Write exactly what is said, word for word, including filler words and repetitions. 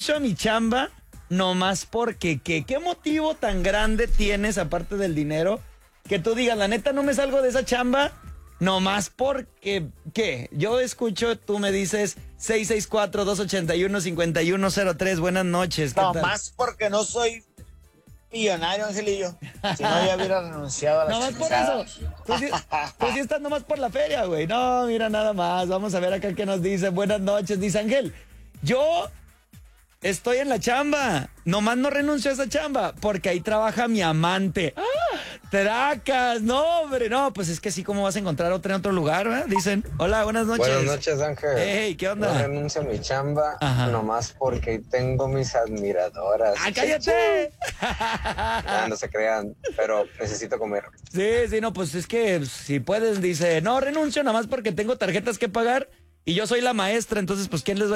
renuncio a mi chamba nomás porque, ¿qué? ¿Qué motivo tan grande tienes, aparte del dinero, que tú digas, la neta, no me salgo de esa chamba nomás porque, ¿qué? Yo escucho, tú me dices seis seis cuatro, dos ocho uno, cinco uno cero tres. Buenas noches. ¿Qué tal? Nomás porque no soy millonario, Angelillo. Si no, ya hubiera renunciado a la Nomás por chingada. eso. Tú sí, tú sí estás nomás por la feria, güey. No, mira, nada más. Vamos a ver acá qué nos dice. Buenas noches. Dice Ángel, yo estoy en la chamba. Nomás no renuncio a esa chamba porque ahí trabaja mi amante. ¡Ah! Tracas, no, hombre. No, pues es que así como vas a encontrar otra en otro lugar, ¿verdad? Dicen. Hola, buenas noches. Buenas noches, Ángel. Hey, ¿qué onda? No renuncio a mi chamba Ajá. nomás porque tengo mis admiradoras. ¡Ah, cállate! Ah, no se crean, pero necesito comer. Sí, sí, no, pues es que si puedes, dice, no renuncio nada más porque tengo tarjetas que pagar y yo soy la maestra, entonces pues ¿quién les va